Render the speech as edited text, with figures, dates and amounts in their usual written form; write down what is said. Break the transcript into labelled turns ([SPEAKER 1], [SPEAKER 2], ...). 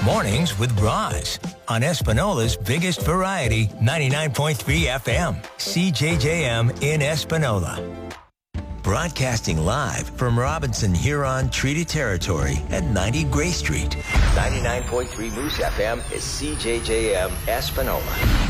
[SPEAKER 1] Mornings with Roz on Espanola's biggest variety, 99.3 FM, CJJM in Espanola. Broadcasting live from Robinson Huron Treaty Territory at 90 Gray Street. 99.3 Moose FM is CJJM Espanola.